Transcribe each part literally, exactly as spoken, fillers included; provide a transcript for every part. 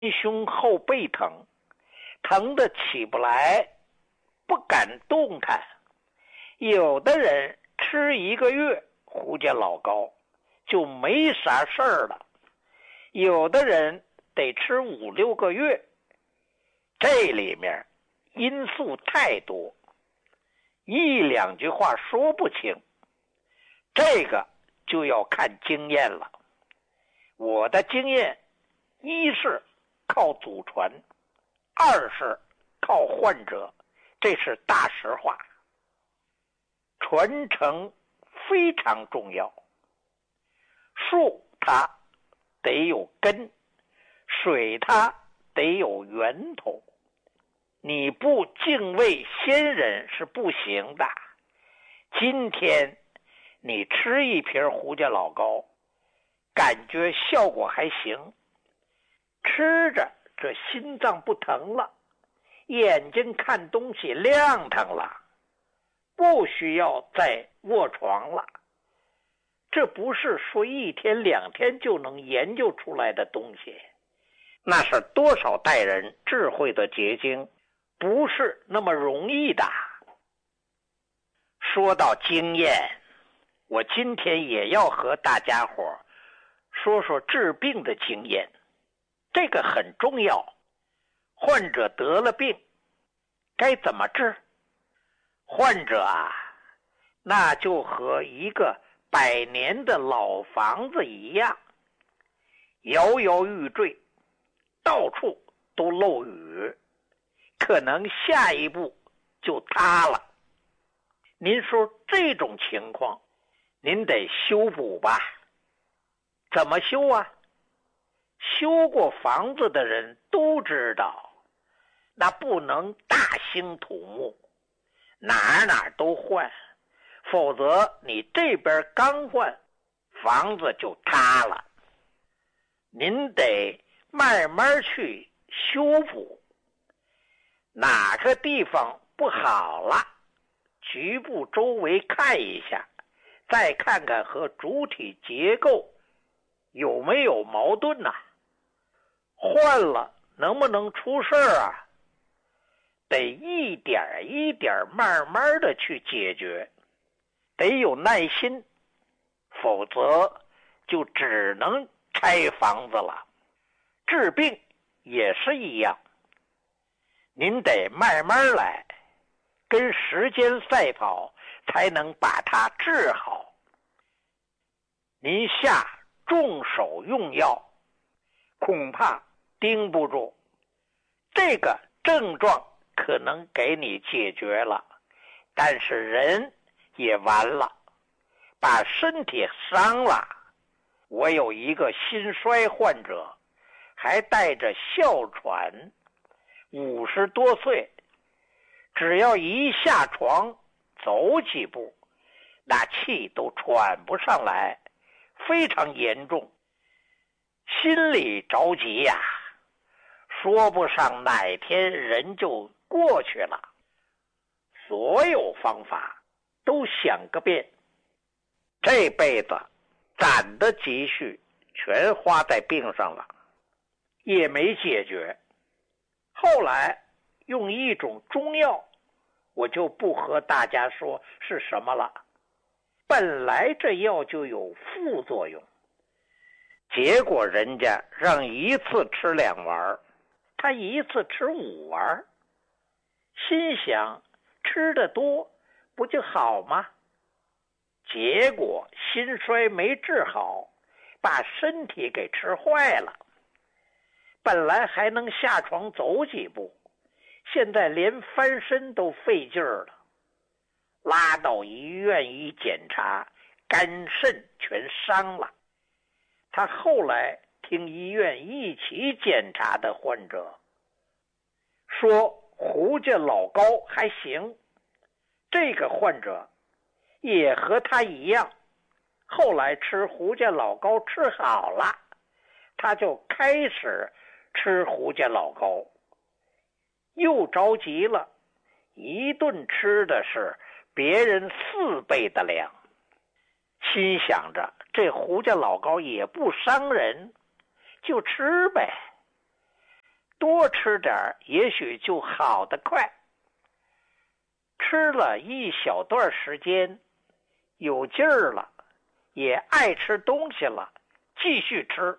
胸后背疼，疼得起不来，不敢动弹。有的人吃一个月胡家老膏就没啥事儿了，有的人得吃五六个月。这里面因素太多，一两句话说不清，这个就要看经验了。我的经验，一是靠祖传，二是靠患者，这是大实话。传承非常重要，树它得有根，水它得有源头。你不敬畏先人是不行的。今天你吃一瓶胡家老膏，感觉效果还行，吃着这心脏不疼了，眼睛看东西亮堂了，不需要再卧床了。这不是说一天两天就能研究出来的东西，那是多少代人智慧的结晶，不是那么容易的。说到经验，我今天也要和大家伙说说治病的经验，这个很重要。患者得了病，该怎么治？患者啊，那就和一个百年的老房子一样，摇摇欲坠，到处都漏雨，可能下一步就塌了。您说这种情况，您得修补吧？怎么修啊？修过房子的人都知道，那不能大兴土木，哪哪都换，否则你这边刚换，房子就塌了。您得慢慢去修补，哪个地方不好了，局部周围看一下，再看看和主体结构有没有矛盾呢、啊？换了能不能出事儿啊？得一点一点慢慢的去解决，得有耐心，否则就只能拆房子了。治病也是一样，您得慢慢来，跟时间赛跑，才能把它治好。您下重手用药，恐怕盯不住，这个症状可能给你解决了，但是人也完了，把身体伤了。我有一个心衰患者，还带着哮喘，五十多岁，只要一下床走几步，那气都喘不上来，非常严重，心里着急呀、啊，说不上哪天人就过去了。所有方法都想个遍，这辈子攒的积蓄全花在病上了，也没解决。后来用一种中药，我就不和大家说是什么了，本来这药就有副作用，结果人家让一次吃两丸，他一次吃五丸，心想吃得多不就好吗？结果心衰没治好，把身体给吃坏了。本来还能下床走几步，现在连翻身都费劲儿了。拉到医院一检查，肝肾全伤了。他后来听医院一起检查的患者说胡家老膏还行，这个患者也和他一样，后来吃胡家老膏吃好了，他就开始吃胡家老膏，又着急了，一顿吃的是别人四倍的量，心想着这胡家老膏也不伤人，就吃呗。 多吃点也许就好得快。吃了一小段时间，有劲儿了，也爱吃东西了，继续吃。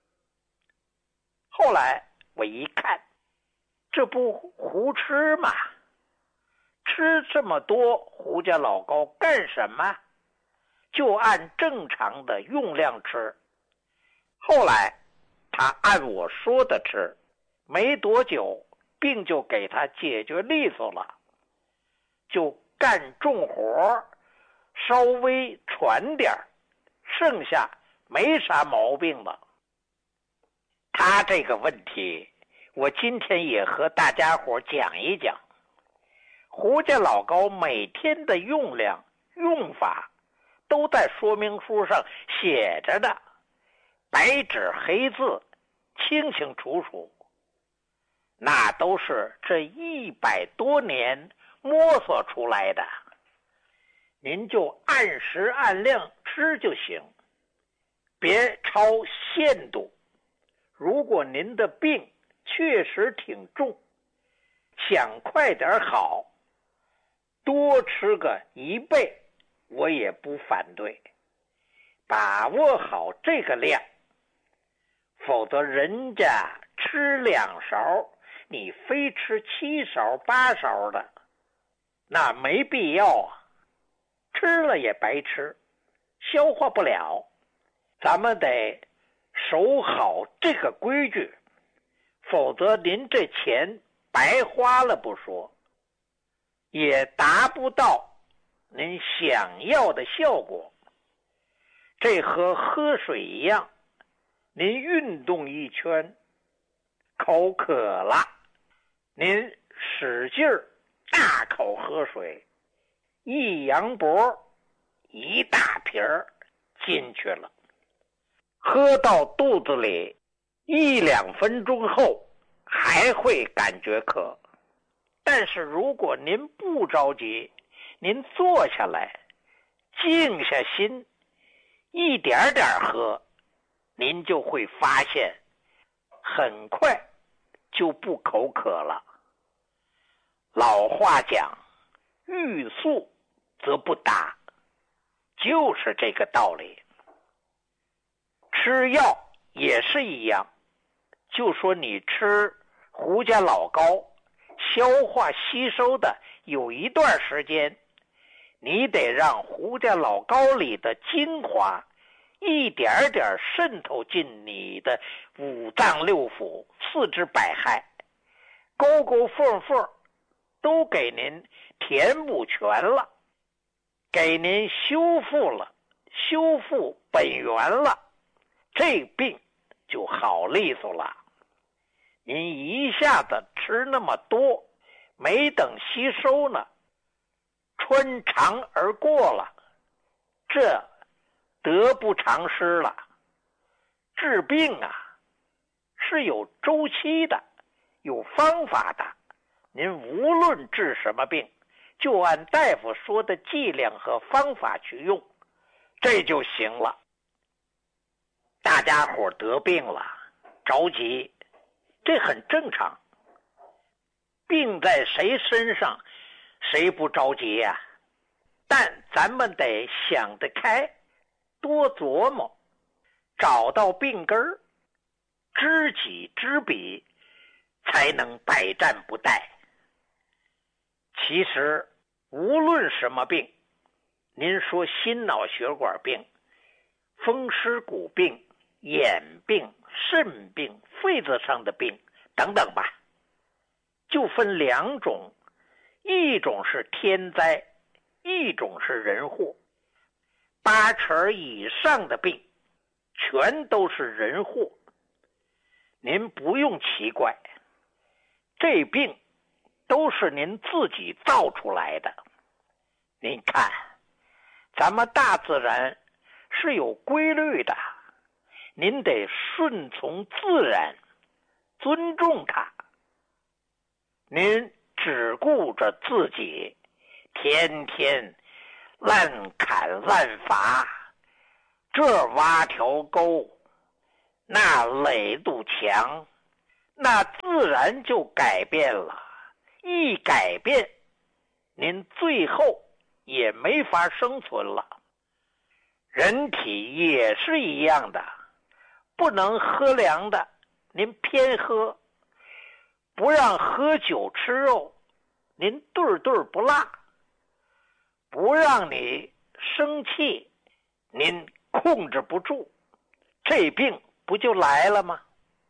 后来我一看，这不胡吃吗？吃这么多胡家老高干什么？就按正常的用量吃。后来他按我说的吃，没多久病就给他解决利索了，就干重活，稍微喘点，剩下没啥毛病了。他这个问题我今天也和大家伙讲一讲。胡家老高每天的用量用法都在说明书上写着的，白纸黑字，清清楚楚。那都是这一百多年摸索出来的，您就按时按量吃就行，别超限度。如果您的病确实挺重，想快点好，多吃个一倍我也不反对，把握好这个量。否则人家吃两勺，你非吃七勺八勺的，那没必要啊，吃了也白吃，消化不了。咱们得守好这个规矩，否则您这钱白花了不说，也达不到您想要的效果。这和喝水一样，您运动一圈，口渴了，您使劲儿大口喝水，一扬脖，一大瓶儿进去了，喝到肚子里一两分钟后还会感觉渴。但是如果您不着急，您坐下来静下心，一点点喝，您就会发现很快就不口渴了。老话讲，欲速则不达，就是这个道理。吃药也是一样，就说你吃胡家老高，消化吸收的有一段时间，你得让胡家老高里的精华一点点渗透进你的五脏六腑、四肢百骸，沟沟缝缝都给您填补全了，给您修复了，修复本源了，这病就好利索了。您一下子吃那么多，没等吸收呢，穿肠而过了，这得不偿失了。治病啊，是有周期的，有方法的。您无论治什么病，就按大夫说的剂量和方法去用，这就行了。大家伙得病了，着急，这很正常。病在谁身上，谁不着急呀？但咱们得想得开，多琢磨，找到病根儿，知己知彼，才能百战不殆。其实无论什么病，您说心脑血管病、风湿骨病、眼病、肾病、肺子上的病等等吧，就分两种，一种是天灾，一种是人祸。八成以上的病全都是人祸，您不用奇怪，这病都是您自己造出来的。您看，咱们大自然是有规律的，您得顺从自然，尊重它。您只顾着自己，天天滥砍滥伐，这挖条沟，那垒堵墙，那自自然就改变了。一改变，您最后也没法生存了。人体也是一样的，不能喝凉的您偏喝，不让喝酒吃肉您对对不辣，不让你生气您控制不住，这病不就来了吗？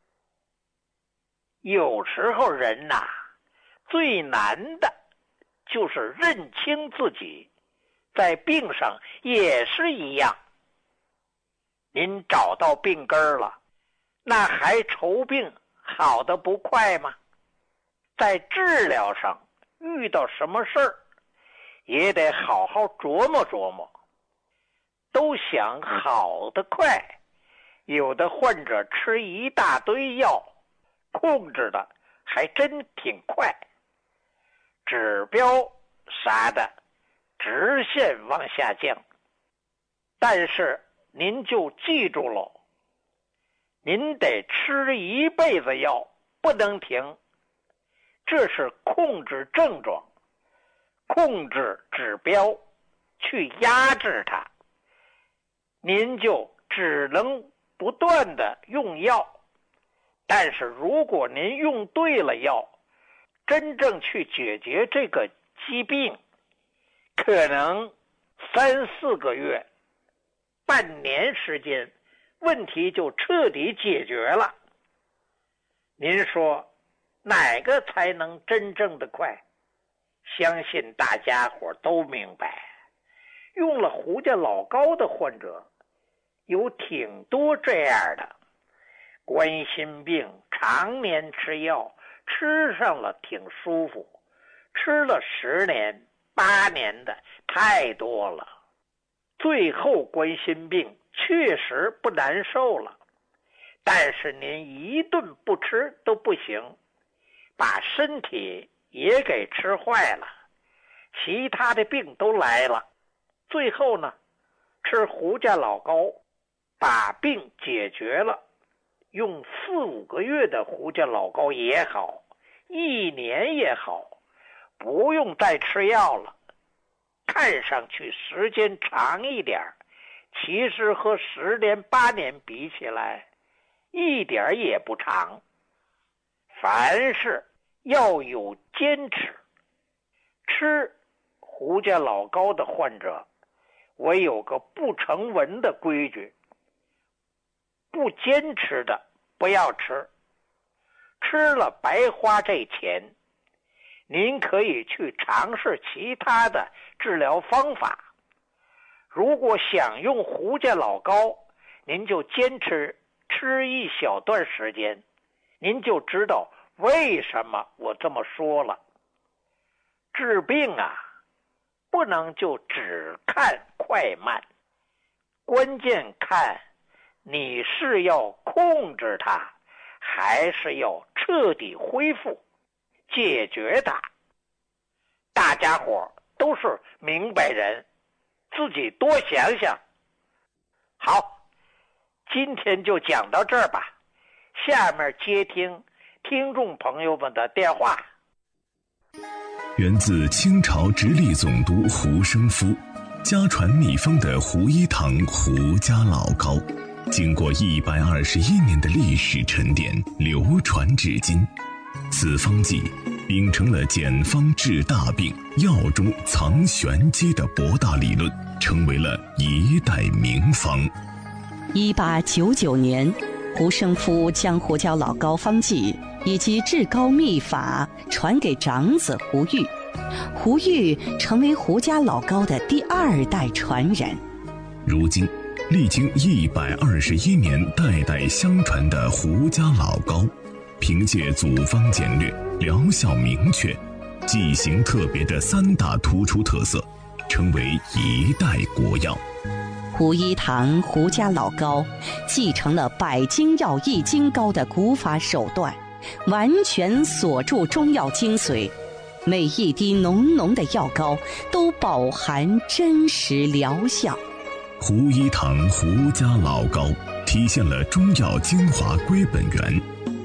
有时候人呐、啊，最难的就是认清自己，在病上也是一样。您找到病根了，那还愁病好得不快吗？在治疗上遇到什么事儿，也得好好琢磨琢磨。都想好得快，有的患者吃一大堆药，控制的还真挺快，指标啥的直线往下降。但是您就记住喽，您得吃一辈子药，不能停。这是控制症状，控制指标，去压制它。您就只能不断的用药，但是如果您用对了药，真正去解决这个疾病，可能三四个月、半年时间，问题就彻底解决了。您说哪个才能真正的快？相信大家伙都明白，用了胡家老高的患者有挺多这样的，冠心病常年吃药，吃上了挺舒服，吃了十年八年的太多了，最后冠心病确实不难受了，但是您一顿不吃都不行，把身体也给吃坏了，其他的病都来了。最后呢，吃胡家老高把病解决了，用四五个月的胡家老高也好，一年也好，不用再吃药了。看上去时间长一点，其实和十年八年比起来一点也不长。凡事要有坚持，吃胡家老高的患者，我有个不成文的规矩，不坚持的不要吃，吃了白花这钱。您可以去尝试其他的治疗方法，如果想用胡家老高，您就坚持吃一小段时间，您就知道为什么我这么说了。治病啊，不能就只看快慢，关键看你是要控制它，还是要彻底恢复解决它。大家伙都是明白人，自己多想想。好，今天就讲到这儿吧，下面接听听众朋友们的电话。 源自清朝直隶总督胡生夫，家传秘方的胡一堂胡家老高，经过一百二十一年的历史沉淀，流传至今。此方剂秉承了简方治大病、药中藏玄机的博大理论，成为了一代名方。 一八九九年，胡生夫将胡家老高方剂以及治高秘法传给长子胡玉，胡玉成为胡家老高的第二代传人。 如今历经一百二十一年代代相传的胡家老高，凭借组方简略、疗效明确、剂型特别的三大突出特色，成为一代国药。 胡一堂胡家老高继承了百金药易筋膏的古法手段，完全锁住中药精髓，每一滴浓浓的药膏都饱含真实疗效。 胡一堂胡家老高体现了中药精华归本源，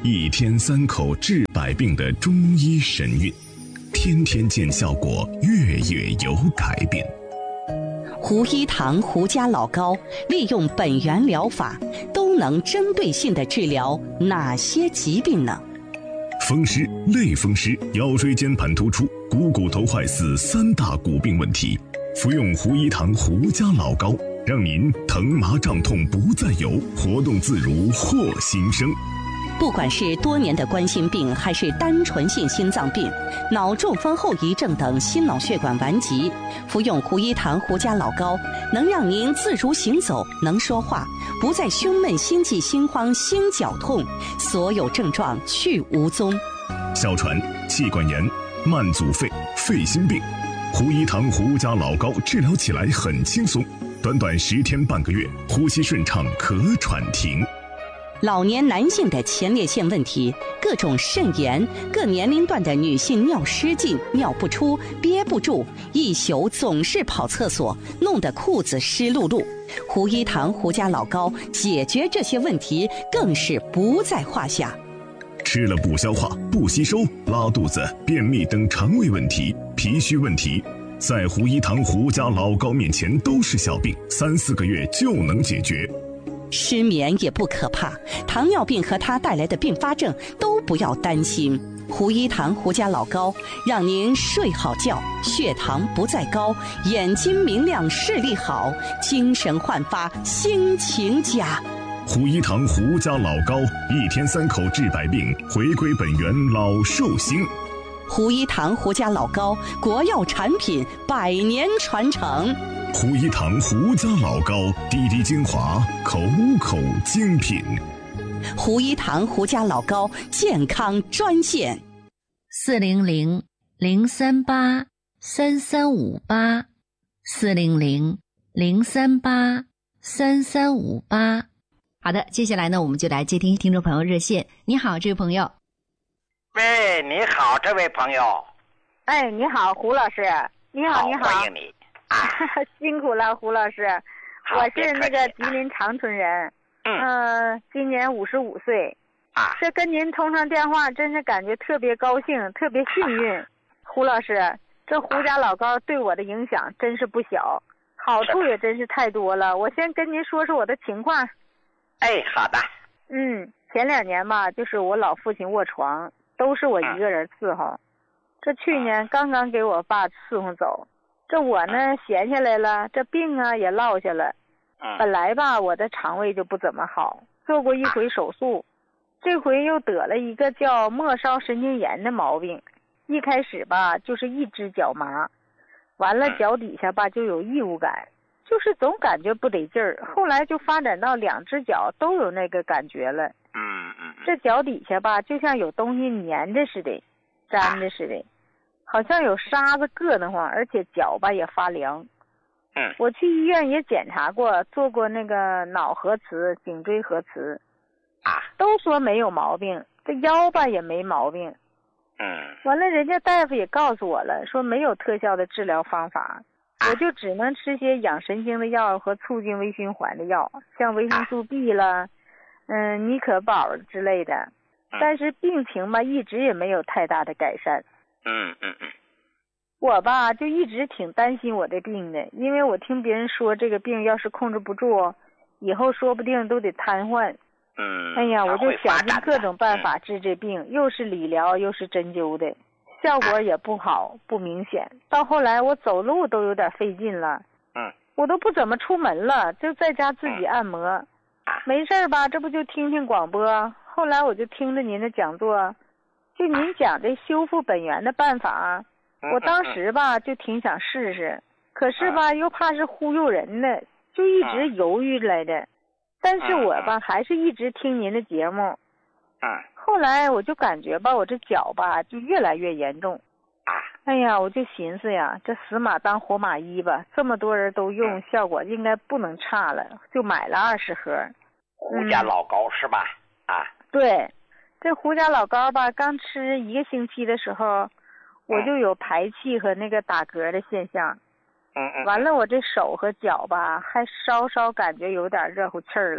一天三口治百病的中医神韵，天天见效果，月月有改变。 胡一堂胡家老膏利用本源疗法，都能针对性地治疗哪些疾病呢？ 风湿、类风湿、腰椎间盘突出、股骨头坏死三大骨病问题，服用胡一堂胡家老膏，让您疼麻胀痛不再有，活动自如获新生。 不管是多年的冠心病，还是单纯性心脏病、脑中风后遗症等心脑血管顽疾，服用胡一堂胡家老膏，能让您自如行走，能说话，不再胸闷、心悸、心慌、心绞痛，所有症状去无踪。 哮喘、气管炎、慢阻肺、肺心病，胡一堂胡家老膏治疗起来很轻松，短短十天半个月，呼吸顺畅，咳喘停。 老年男性的前列腺问题，各种肾炎，各年龄段的女性尿失禁、尿不出、憋不住，一宿总是跑厕所，弄得裤子湿漉漉。胡一堂胡家老膏解决这些问题更是不在话下。 吃了不消化、不吸收、拉肚子、便秘等肠胃问题、脾虚问题，在胡一堂胡家老膏面前都是小病，三四个月就能解决。 失眠也不可怕，糖尿病和它带来的并发症都不要担心。胡一堂胡家老膏让您睡好觉，血糖不再高，眼睛明亮，视力好，精神焕发，心情佳。 胡一堂胡家老膏，一天三口治百病，回归本源老寿星。 胡一堂胡家老膏，国药产品，百年传承。 胡一堂胡家老膏，滴滴精华，口口精品。 胡一堂胡家老膏健康专线： 四零零零三八三三五八，四零零零三八三三五八。好的，接下来呢，我们就来接听听众朋友热线。你好，这位朋友。 喂，你好，这位朋友。 哎，你好，胡老师。你好，你好， 欢迎你。啊、 辛苦了，胡老师。我是那个吉林长春人，嗯、呃，今年五十五岁。啊，这跟您通上电话，真是感觉特别高兴，特别幸运。啊、胡老师，这胡家老膏对我的影响真是不小，好处也真是太多了。我先跟您说说我的情况。 哎，好的。 嗯，前两年吧，就是我老父亲卧床，都是我一个人伺候。嗯、这去年刚刚给我爸伺候走。这我呢闲下来了，这病啊也落下了。本来吧我的肠胃就不怎么好，做过一回手术，这回又得了一个叫末梢神经炎的毛病。一开始吧就是一只脚麻，完了脚底下吧就有异物感，就是总感觉不得劲儿。后来就发展到两只脚都有那个感觉了。嗯嗯，这脚底下吧就像有东西粘着似的，粘着似的。好像有沙子硌得慌，而且脚吧也发凉。嗯，我去医院也检查过，做过那个脑核磁、颈椎核磁，啊，都说没有毛病，这腰吧也没毛病。嗯，完了，人家大夫也告诉我了，说没有特效的治疗方法，我就只能吃些养神经的药和促进微循环的药，像维生素 B 啦，嗯，尼可宝之类的。但是病情吧一直也没有太大的改善。嗯嗯嗯，我吧就一直挺担心我这病的，因为我听别人说这个病要是控制不住，以后说不定都得瘫痪。嗯，哎呀，我就想尽各种办法治这病，嗯、又是理疗又是针灸的，效果也不好，不明显。到后来我走路都有点费劲了，嗯，我都不怎么出门了，就在家自己按摩。嗯、没事吧，这不就听听广播。后来我就听着您的讲座。就您讲这修复本源的办法，我当时吧就挺想试试，可是吧又怕是忽悠人的，就一直犹豫来的。但是我吧还是一直听您的节目。后来我就感觉吧，我这脚吧就越来越严重。哎呀，我就寻思呀，这死马当活马医吧，这么多人都用，效果应该不能差了，就买了二十盒。 胡家老膏是吧？啊， 对。这胡家老膏吧，刚吃一个星期的时候，我就有排气和那个打嗝的现象。嗯嗯。完了，我这手和脚吧，还稍稍感觉有点热乎气儿了。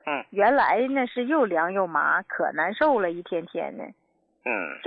嗯。 原来呢是又凉又麻，可难受了，一天天的。 嗯。